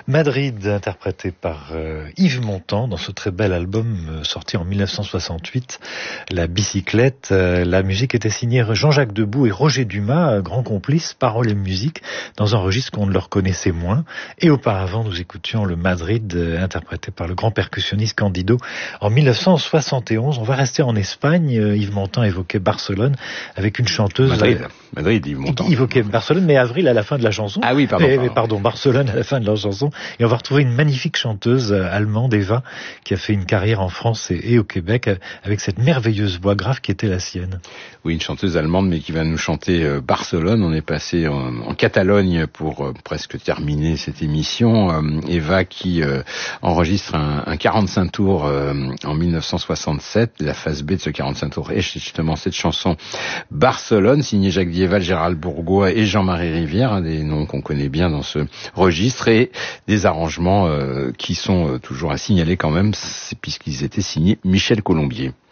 Madrid, interprété par Yves Montand dans ce très bel album sorti en 1968, La Bicyclette. La musique était signée Jean-Jacques Debout et Roger Dumas, grands complices, paroles et musique, dans un registre qu'on ne leur connaissait moins. Et auparavant, nous écoutions le Madrid, interprété par le grand percussionniste Candido en 1971. On va rester en Espagne. Yves Montand évoquait Barcelone avec une chanteuse... Madrid, Yves Montand. Il évoquait Barcelone, mais Avril à la fin de la chanson. Ah oui, pardon. Barcelone à la fin de la chanson. Et on va retrouver une magnifique chanteuse allemande, Eva, qui a fait une carrière en France et au Québec avec cette merveilleuse voix grave qui était la sienne. Oui, une chanteuse allemande, mais qui va nous chanter Barcelone. On est passé en Catalogne pour presque terminer cette émission. Eva qui enregistre un 45 tours en 1967. La phase B de ce 45 tours est justement cette chanson Barcelone, signée Jacques Dieval, Gérald Bourgois et Jean-Marie Rivière, des noms qu'on connaît bien dans ce registre, et des arrangements qui sont toujours à signaler quand même, puisqu'ils étaient signés Michel Colombier.